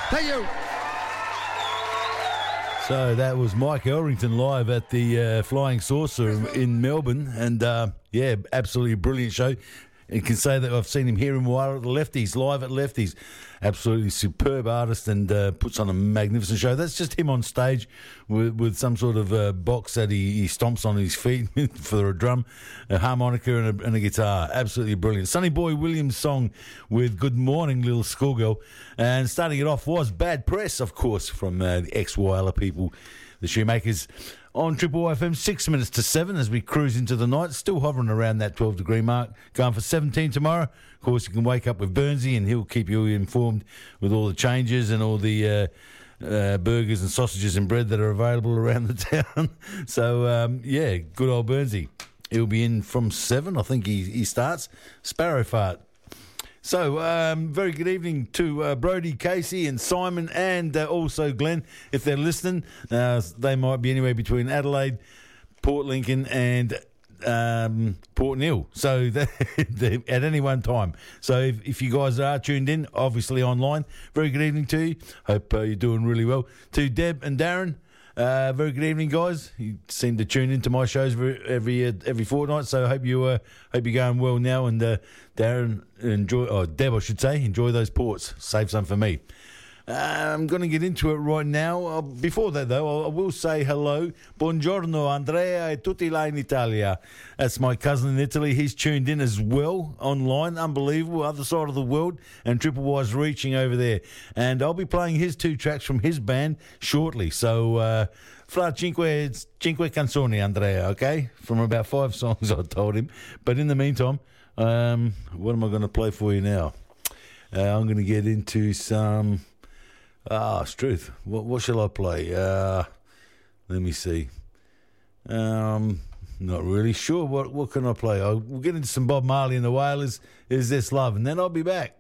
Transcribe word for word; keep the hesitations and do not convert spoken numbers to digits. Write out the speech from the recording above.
Thank you. So that was Mike Elrington live at the uh, Flying Saucer in Melbourne, and uh, yeah, absolutely brilliant show. You can say that I've seen him here in while at the Lefties, live at Lefties. Absolutely superb artist, and uh, puts on a magnificent show. That's just him on stage with, with some sort of uh, box that he, he stomps on his feet for a drum, a harmonica and a, and a guitar. Absolutely brilliant. Sonny Boy Williams' song with Good Morning Little Schoolgirl. And starting it off was Bad Press, of course, from uh, the ex-Wyler people, the Shoemakers. On Triple F M, six minutes to seven as we cruise into the night, still hovering around that twelve degree mark, going for seventeen tomorrow. Of course, you can wake up with Burnsy and he'll keep you informed with all the changes and all the uh, uh, burgers and sausages and bread that are available around the town. So, um, yeah, good old Burnsy. He'll be in from seven, I think he, he starts. Sparrow Fart. So, um, very good evening to uh, Brody, Casey and Simon, and uh, also Glenn, if they're listening. Uh, they might be anywhere between Adelaide, Port Lincoln and um, Port Neal, so they're, they're at any one time. So if, if you guys are tuned in, obviously online, very good evening to you. Hope uh, you're doing really well. To Deb and Darren, Uh, very good evening, guys. You seem to tune into my shows every every, uh, every fortnight, so I hope you uh, hope you're going well now. And uh, Darren, enjoy, or Deb, I should say, enjoy those ports. Save some for me. Uh, I'm going to get into it right now. Uh, before that, though, I, I will say hello. Buongiorno, Andrea e tutti là in Italia. That's my cousin in Italy. He's tuned in as well online. Unbelievable. Other side of the world. And Triple Y's reaching over there. And I'll be playing his two tracks from his band shortly. So, uh, fra cinque, cinque canzoni, Andrea, okay? From about five songs, I told him. But in the meantime, um, what am I going to play for you now? Uh, I'm going to get into some... Ah, Struth. What, what shall I play? Uh, let me see. Um, not really sure. What what can I play? I'll, we'll get into some Bob Marley and the Wailers. Is This Love? And then I'll be back.